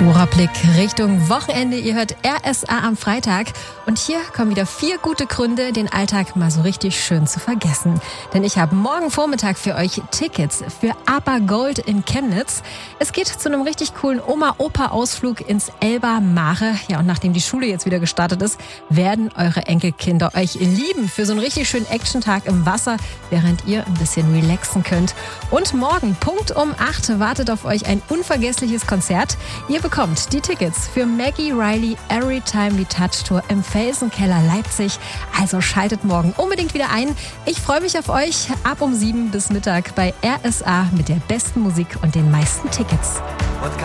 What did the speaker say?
Dora-Blick Richtung Wochenende. Ihr hört RSA am Freitag. Und hier kommen wieder 4 gute Gründe, den Alltag mal so richtig schön zu vergessen. Denn ich habe morgen Vormittag für euch Tickets für ABBA Gold in Chemnitz. Es geht zu einem richtig coolen Oma-Opa-Ausflug ins Elba Mare. Ja, und nachdem die Schule jetzt wieder gestartet ist, werden eure Enkelkinder euch lieben für so einen richtig schönen Action-Tag im Wasser, während ihr ein bisschen relaxen könnt. Und morgen, Punkt um 8, wartet auf euch ein unvergessliches Konzert. Ihr bekommt die Tickets für Maggie Riley Everytime We Touch Tour im Felsenkeller Leipzig. Also schaltet morgen unbedingt wieder ein. Ich freue mich auf euch ab um 7 bis Mittag bei RSA mit der besten Musik und den meisten Tickets.